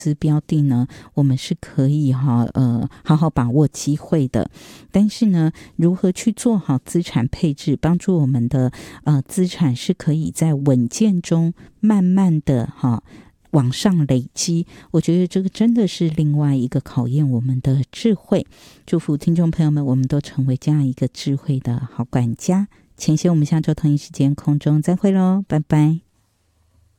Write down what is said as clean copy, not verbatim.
资标的呢，我们是可以好好把握机会的。但是呢，如何去做好资产配置，帮助我们的资产是可以在稳健中慢慢的往上累积，我觉得这个真的是另外一个考验我们的智慧。祝福听众朋友们，我们都成为这样一个智慧的好管家。前些我们下周同一时间空中再会咯，拜拜。